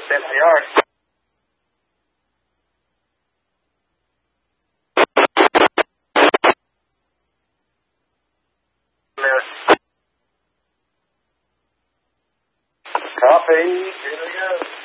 Stay in the yard. Copy. Here we go.